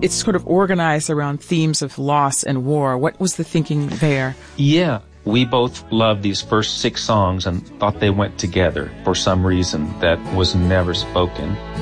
it's sort of organized around themes of loss and war. What was the thinking there? Yeah, we both loved these first 6 songs and thought they went together for some reason that was never spoken.